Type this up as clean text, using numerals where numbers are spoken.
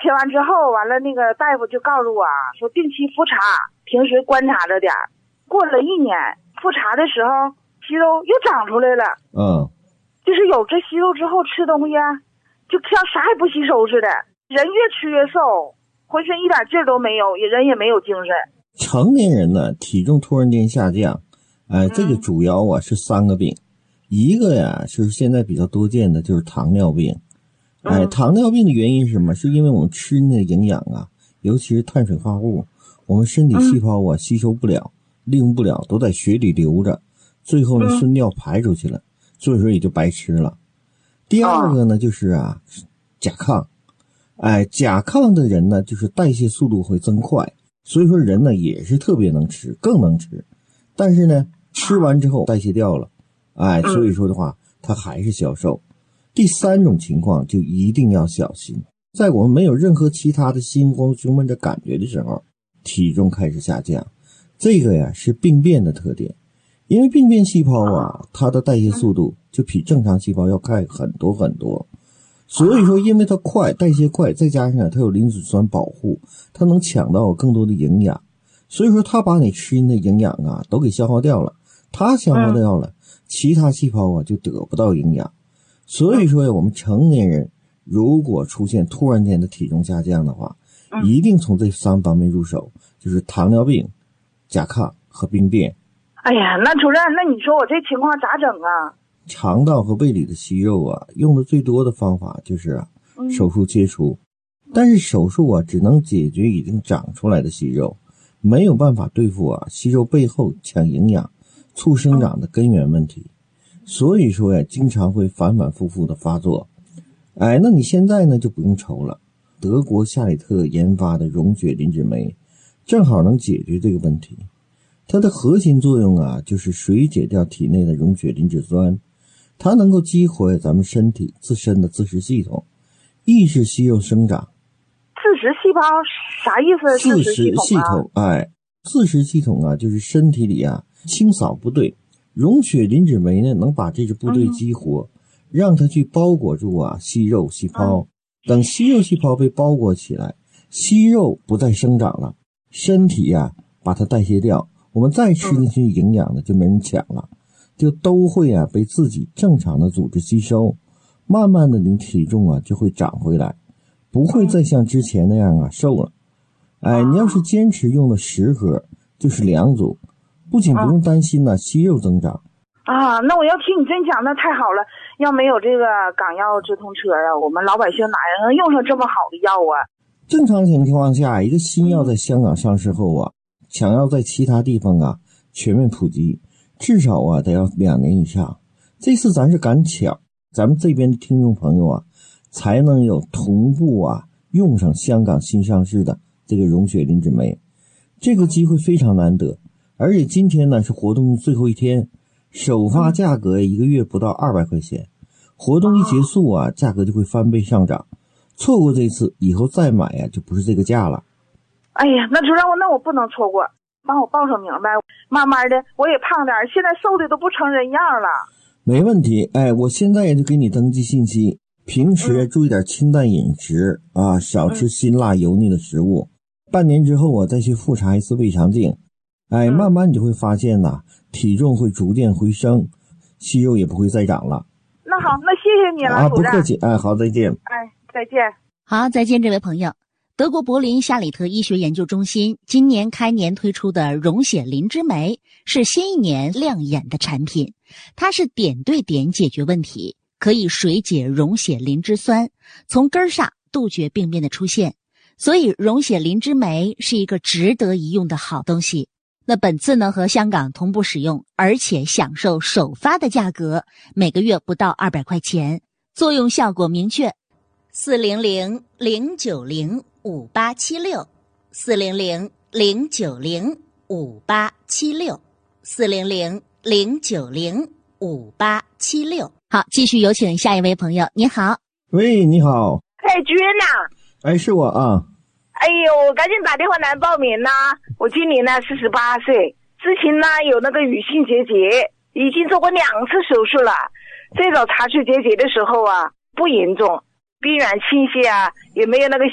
切完之后，完了那个大夫就告诉我说定期复查，平时观察着点。过了1年，复查的时候息肉又长出来了。就是有这息肉之后吃东西就像啥也不吸收似的，人越吃越瘦，浑身一点劲儿都没有，人也没有精神。 成年人呢，体重突然间下降，这个主要是3个病。一个呀是现在比较多见的就是糖尿病。糖尿病的原因是什么？是因为我们吃那个营养尤其是碳水化合物，我们身体细胞吸收不了，利用不了，都在血里留着，最后呢顺尿排出去了，所以说也就白吃了。第二个呢就是甲亢。甲亢的人呢就是代谢速度会增快，所以说人呢也是特别能吃，更能吃，但是呢吃完之后代谢掉了，所以说的话他还是消瘦。第3种情况就一定要小心，在我们没有任何其他的心慌胸闷的感觉的时候，体重开始下降，这个呀是病变的特点。因为病变细胞它的代谢速度就比正常细胞要快很多很多，所以说因为它快，代谢快，再加上它有磷脂酸保护，它能抢到更多的营养，所以说它把你吃进的营养都给消耗掉了，它消耗掉了，其他细胞就得不到营养。所以说我们成年人如果出现突然间的体重下降的话，一定从这3方面入手，就是糖尿病、甲亢和病变。 哎呀，那主任，那你说我这情况咋整啊？ 肠道和胃里的息肉用的最多的方法就是手术切除。但是手术只能解决已经长出来的息肉，没有办法对付息肉背后抢营养、促生长的根源问题。所以说经常会反反复复的发作。那你现在呢就不用愁了，德国夏里特研发的溶血磷脂酶正好能解决这个问题。它的核心作用就是水解掉体内的溶血磷脂酸，它能够激活咱们身体自身的自噬系统，抑制息肉生长。 自噬细胞啥意思？ 自噬系统自噬系统就是身体里清扫部队，溶血磷脂酶呢能把这支部队激活，让它去包裹住息肉细胞。等息肉细胞被包裹起来，息肉不再生长了，身体把它代谢掉，我们再吃进去营养呢就没人抢了，就都会被自己正常的组织吸收，慢慢的你体重就会长回来，不会再像之前那样瘦了。你要是坚持用了10盒，就是2组，不仅不用担心息肉增长那我要听你真讲，那太好了。要没有这个港药直通车我们老百姓哪能用上这么好的药正常情况下，一个新药在香港上市后想要在其他地方全面普及，至少得要2年以上。这次咱是赶巧，咱们这边的听众朋友才能有同步用上香港新上市的这个溶血磷脂酶，这个机会非常难得。而且今天呢是活动最后一天，首发价格1个月不到200块钱，活动一结束价格就会翻倍上涨，错过这次以后再买就不是这个价了。 哎呀，那主任，那我不能错过，帮我报上名呗。慢慢的我也胖点，现在瘦的都不成人样了。 没问题，我现在也就给你登记信息，平时注意点清淡饮食少吃辛辣油腻的食物。半年之后再去复查一次胃肠镜，慢慢你就会发现体重会逐渐回升，息肉也不会再长了。 那好，那谢谢你了，主任。 不客气，好，再见。 再见。 好，再见，这位朋友。德国柏林夏里特医学研究中心今年开年推出的溶血磷脂酶是新一年亮眼的产品，它是点对点解决问题，可以水解溶血磷脂酸，从根上杜绝病变的出现。所以溶血磷脂酶是一个值得一用的好东西。那本次呢和香港同步使用，而且享受首发的价格，每个月不到200块钱，作用效果明确。400-090-5876 400-090-5876 400-090-5876。好，继续有请下一位朋友。你好。 喂，你好。 主任是我哎呦，我赶紧打电话来报名我今年48岁，之前有那个乳腺结节，已经做过2次手术了。最早查出结节的时候不严重，病原倾泻也没有那个